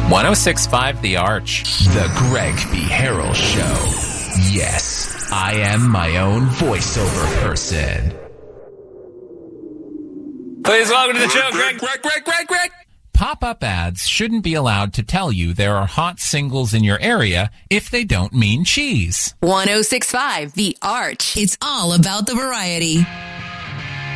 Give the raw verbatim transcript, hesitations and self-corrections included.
one oh six point five The Arch. The Greg B. Harrell Show. Yes, I am my own voiceover person. Please welcome to the show, Greg, Greg, Greg, Greg, Greg. Pop-up ads shouldn't be allowed to tell you there are hot singles in your area if they don't mean cheese. one oh six point five The Arch. It's all about the variety.